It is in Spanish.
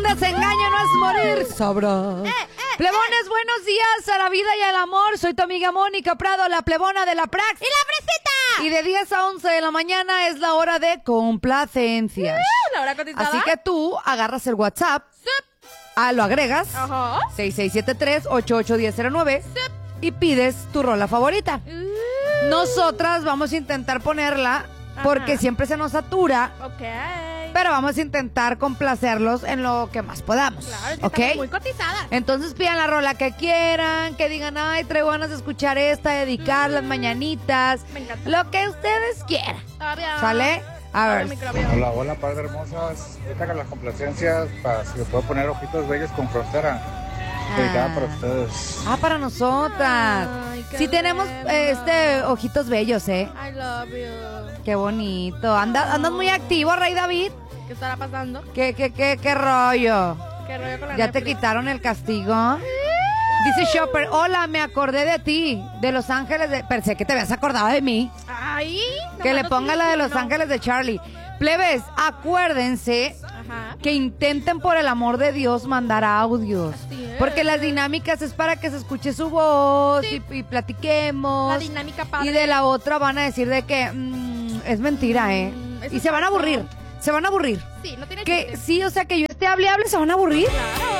Un desengaño no es morir, sabrás. Plebones, buenos días a la vida y al amor. Soy tu amiga Mónica Prado, la plebona de la Prax. ¡Y la fresita! Y de 10 a 11 de la mañana es la hora de complacencias. La hora cotizada. Así que tú agarras el WhatsApp, lo agregas, Ajá. 6673-881009 y pides tu rola favorita. Nosotras vamos a intentar ponerla porque siempre se nos satura. Ok. Pero vamos a intentar complacerlos en lo que más podamos. Claro, es que ¿ok? estamos muy cotizadas. Entonces pidan la rola que quieran, que digan, ay, traigo ganas de escuchar esta, dedicar las mañanitas. Me encanta. Lo que ustedes quieran. Obvio. ¿Sale? A ver. Hola, hola, padre hermosas. Ahorita con las complacencias, si le puedo poner Ojitos Bellos con Frontera. Dedicada para ustedes. Para nosotras. Ay, qué Sí tenemos lindo. ojitos bellos, I love you. Qué bonito. Andas muy activo, Rey David. ¿Qué estará pasando? ¿Qué rollo? ¿Qué rollo con la ¿Ya te Netflix? quitaron el castigo? Dice Shopper, hola, me acordé de ti, de Los Ángeles de... Pensé que te habías acordado de mí. Ay. Que le nomás ponga la de Los Ángeles de Charlie. Plebes, acuérdense Ajá. que intenten por el amor de Dios mandar audios. Así es. Porque las dinámicas es para que se escuche su voz y platiquemos. La dinámica padre. Y de la otra van a decir de que es mentira, eso y es se van a falso. aburrir. Se van a aburrir. Sí, no tiene Que chiste. sí, o sea, que yo esté hable, se van a aburrir. Claro.